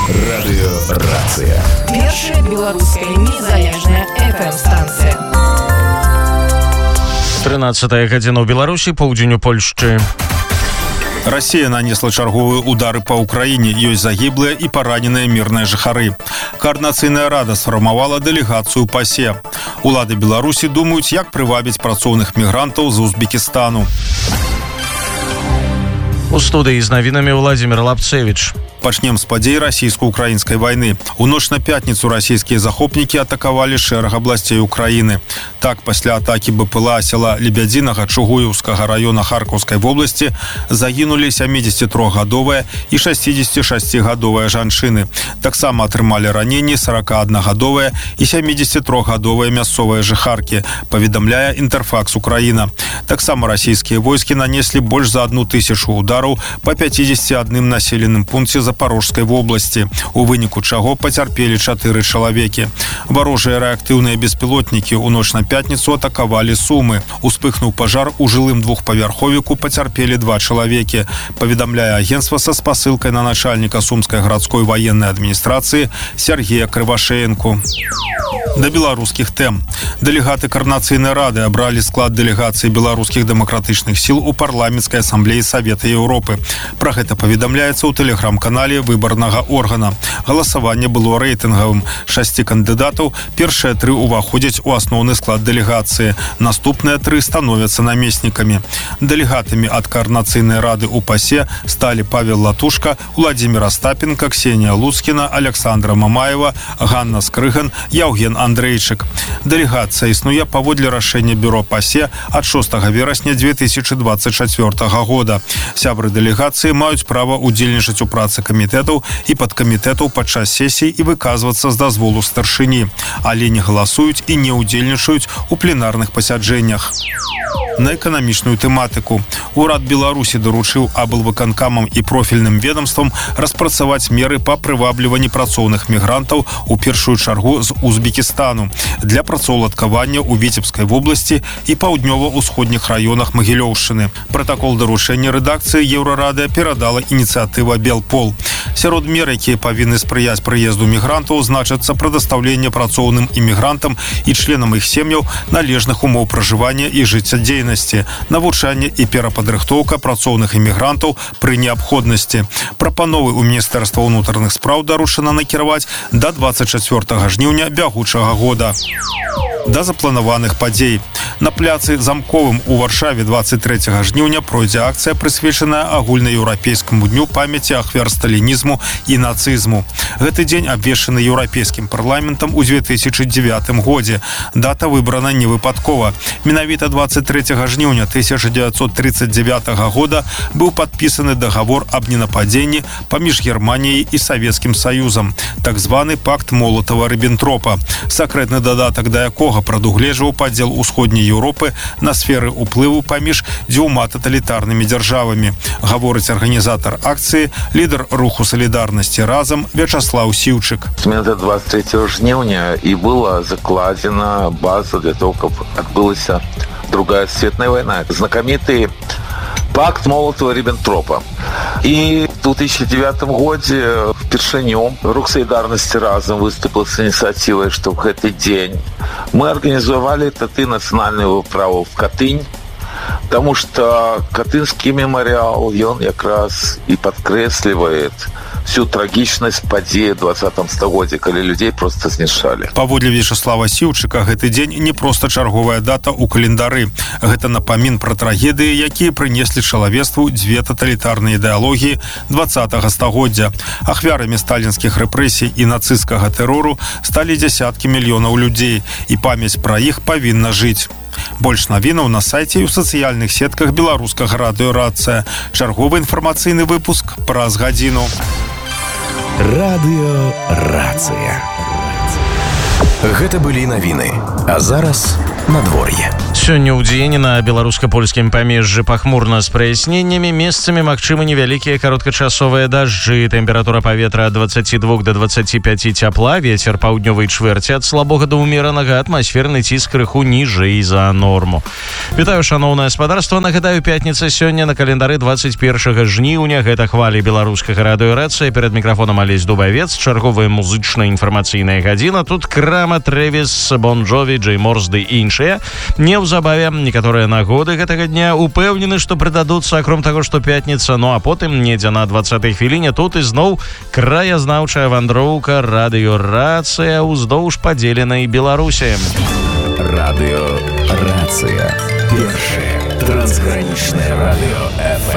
Радыёрацыя. Першая беларуская незалежная FM-станцыя. 13 гадзіна ў Беларусі, паўдзень у Польшчы. Россия нанесла чарговыя удары по Украине. Ёсць загіблыя і параненыя мірныя жыхары. Координацыйная рада сфармавала дэлегацыю ПАСЕ. Улады Беларусі думаюць, як прывабіць працоўных мігрантаў з Узбекістану. У студыі з навінамі Владзімір Лапцевіч. Пачнем з падзей расійска-украінскай вайны. У ноч на пятніцу расійскія захопнікі атакавалі шэраг абласцей Украіны. Так, пасля атакі БПЛА села Лебядзінага Чугуеўскага раёна Харкаўскай вобласці загінулі 73-гадовая і 66-гадовая жанчыны. Таксама атрымалі раненні 41-гадовая і 73-гадовая мясцовыя жыхаркі, паведамляе Інтэрфакс Украіна. Таксама расійскія войскі нанеслі больш за 1000 удараў па 51 населеным пункце Запорожской вобласці, у выніку чаго пацярпелі 4 чалавекі. Варожыя рэактыўныя беспілотнікі ў ноч на пятніцу атакавалі Сумы. Успыхнуў пажар у жылым двухпавярховіку, пацярпелі 2 чалавекі, паведамляе агенцтва са спасылкай на начальніка Сумскай гарадской ваеннай адміністрацыі Сергея Крывашеенку. Да беларускіх тэм. Дэлегаты Координацыйнай рады абралі склад дэлегацыі беларускіх дэмакратычных сіл у парламенцкай асамблеі Савета Еўропы. Пра гэта паведамляецца ў тэлеграм-канале выбарнага органа. Галасаванне было рэйтынгавым. 6 кандыдатаў, першыя 3 уваходзяць у асноўны склад дэлегацыі. Наступныя 3 становяцца намеснікамі. Дэлегатамі ад Координацыйнай рады ў ПАСЕ сталі Павел Латушка, Владзімир Остапенко, Ксенія Луцкіна, Александра Мамаева, Ганна Скрыган, Яўген Андрейчык. Дэлегацыя існуе паводле рашэння бюро ПАСЕ ад 6 верасня 2024 года. Сябры дэлегацыі маюць права удзельнічаць у працы камітэтаў і падкамітэтаў падчас сесій і выказвацца з дазволу старшыні, але не галасуюць і не удзельнічаюць у пленарных пасяджэннях. На эканамічную тэматыку. Урад Беларусі даручыў аблвыканкамам і профільным ведомствам распрацаваць меры па прывабліванні працоўных мігрантаў, у першую чаргу з Узбекістану, для працаўладкавання ў Віцебскай вобласці і паўднёва-ўсходніх раёнах Магілёўшчыны. Пратакол даручэння рэдакцыі Еўрарады перадала ініцыятыва Белпол. Сярод мер, якія павінны спрыяць прыезду мігрантаў, значыцца прадастаўленне працоўным імігрантам і членам іх сем'яў належных умоў пражывання і жыццядзейнасці, навучанне і перападрыхтоўка працоўных імігрантаў пры неабходнасці. Прапановы ў Міністэрства ўнутраных спраў даручана накіраваць да 24 жніўня бягучага года. Да запланаваных падзей. На пляцы Замковым у Варшаве 23 жніўня пройдзе акцыя, прысвечаная агульнаеўрапейскаму дню памяці ахвяр сталінізму і нацызму. Гэты дзень абвешчаны еўрапейскім парламентам у 2009 годзе. Дата выбрана невыпадкова. Менавіта 23 жніўня 1939 года быў падпісаны дагавор аб ненападзенні паміж Германіяй і Савецкім Саюзам, так званы пакт Молатава-Ріббентропа, сакрэтны дадатак да якога прадугледжваў падзел усходняй Еўропы на сферы ўплыву паміж 2 таталітарнымі дзяржавамі, гаворыць арганізатар акцыі, лідар руху салідарнасці разам Вячаслаў Сіўчык. Менавіта 23 жніўня і была закладзена база для того, каб адбылася другая светная вайна. Знакаміты пакт Молатава-Ріббентропа. І в 2009 годзе впершыню рух салідарнасці разам выступил с ініцыятывай, што в гэты дзень мы арганізавалі тады нацыянальную выправу в Катынь, потому что Катынскі мемарыял, ён якраз і падкрэслівае всю трагічнасць падзеі 20 стагоддзя, калі людзей проста знішчалі. Паводле Вячаслава Сіўчыка, гэты дзень не проста чарговая дата ў календары. Гэта напамін пра трагедыі, якія прынеслі чалавецтву 2 таталітарныя ідэалогіі 20 стагоддзя. Ахвярамі сталінскіх рэпрэсій і нацысцкага тэрору сталі дзясяткі мільёнаў людзей, і памяць пра іх павінна жыць. Больш навінаў на сайце і ў сацыяльных сетках беларускага радыёрацыя. Чарговы інфармацыйны выпуск праз гадзіну. Радыёрацыя. Гэта былі навіны. А зараз надвор'е. Сёння ў дзені на беларуска-польскім памежжы пахмурна з праясненнямі, месцамі магчымы невялікія кароткачасовыя дажджы. Тэмпература паветра ад 22 до 25 цяпла, вецер паўднёвай чвэрці ад слабога да ўмеранага, атмасферны ціск крыху ніжэй за норму. Вітаю, шаноўнае спадарства. Нагадаю, пятніца сёння на календары 21 жніўня. Гэта хвалі беларускага радыёрацыя. Перад мікрафонам Алесь Дубавец, чарговая музычная інфармацыйная гадзіна. Тут Крама, Трэвіс, Бон Джові, Джей Морс ды іншыя. Неўзабаве некаторыя нагоды гэтага дня упэўнены, што прыдадуцца, акром таго, што пятніца. Ну а потым недзе на 20-й хвіліне тут ізноў краязнаўчая вандроўка радыёрацыя ўздоўж падзеленай Беларусі. Радыёрацыя. Першае трансгранічнае радыё FM.